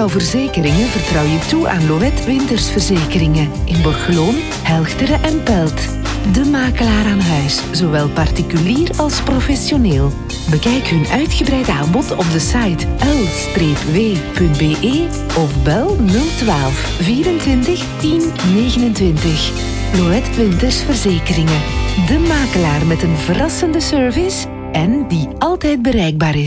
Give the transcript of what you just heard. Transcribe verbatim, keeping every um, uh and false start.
jouw verzekeringen vertrouw je toe aan Loët Wintersverzekeringen in Borgeloon, Helchteren en Pelt. De makelaar aan huis, zowel particulier als professioneel. Bekijk hun uitgebreid aanbod op de site l w punt b e of bel nul een twee vierentwintig tien negenentwintig. Loët Wintersverzekeringen. De makelaar met een verrassende service en die altijd bereikbaar is.